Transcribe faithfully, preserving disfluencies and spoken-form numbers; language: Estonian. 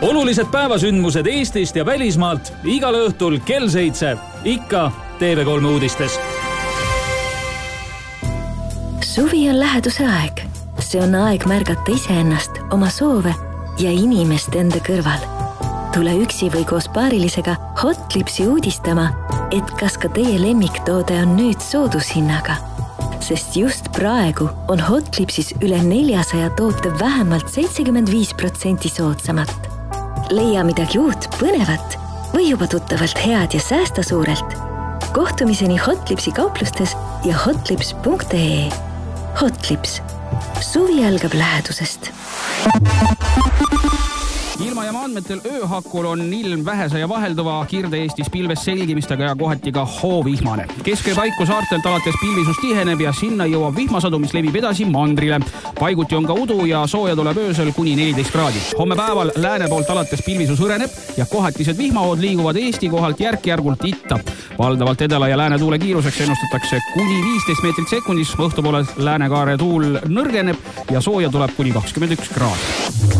olulised päevasündmused Eestist ja välismaalt igal õhtul kell seitse, ikka T V kolm uudistes. Suvi on läheduse aeg. See on aeg märgata iseennast, oma soove ja inimest enda kõrval. Tule üksi või koos paarilisega Hotlipsi uudistama, et kas ka teie lemmiktoode on nüüd soodushinnaga. Sest just praegu on Hotlipsis üle neljasaja toote vähemalt seitsekümmend viis protsenti soodsamat. Leia midagi uut, põnevat või juba tuttavalt head ja säästa suurelt. Kohtumiseni Hotlipsi kauplustes ja hotlips punkt ee. Hotlips. Suvi algab lähedusest. Ilmajaama andmetel ööhakul on ilm vähese ja vahelduva, Kirde-Eestis pilves selgimistega ja kohati ka hoovihmane. Kesk- ja Taiku saartelt alates pilvisus tiheneb ja sinna jõuab vihmasadu, mis levib edasi mandrile. Paiguti on ka udu ja sooja tuleb öösel kuni neliteist kraadi. Homme päeval lääne poolt alates pilvisus õreneb ja kohatised vihmahood liiguvad Eesti kohalt järk-järgult itta. Valdavalt edela ja lääne tuule kiiruseks ennustatakse kuni viisteist meetrit sekundis, õhtupoole läänekaare tuul nõrgeneb ja sooja tuleb kuni kakskümmend üks kraadi.